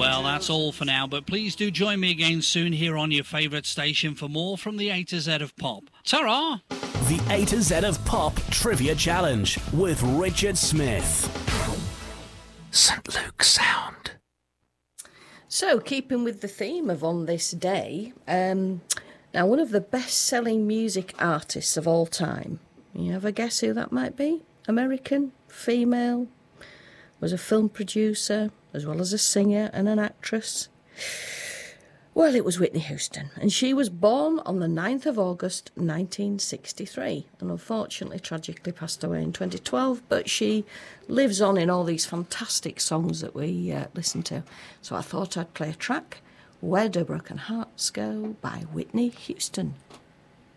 Well, that's all for now, but please do join me again soon here on your favourite station for more from the A to Z of Pop. Ta-ra! The A to Z of Pop Trivia Challenge with Richard Smith. St. Luke's Sound. So, keeping with the theme of On This Day, now one of the best-selling music artists of all time. You have a guess who that might be? American, female, was a film producer, as well as a singer and an actress. Well, it was Whitney Houston, and she was born on the 9th of August 1963, and unfortunately tragically passed away in 2012, but she lives on in all these fantastic songs that we listen to. So I thought I'd play a track, Where Do Broken Hearts Go, by Whitney Houston.